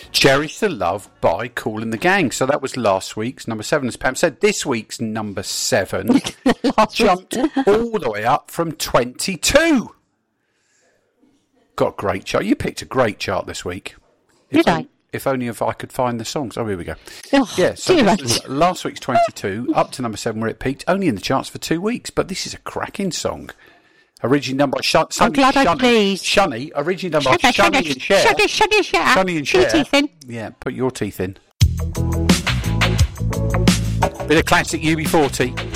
Cherish the Love by Kool and the Gang. So that was last week's number 7, as Pam said. This week's number 7 jumped all the way up from 22. Got a great chart. You picked a great chart this week. Did I? If only if I could find the songs. Oh, here we go. Oh, yeah, so dear this is last week's 22, up to number 7 where it peaked, only in the charts for 2 weeks. But this is a cracking song. Originally done by I'm glad I pleased. Shunny, originally done by Shunny and Cher. Shunny and Cher. Put your teeth in. Yeah, put your teeth in. Bit of classic UB40.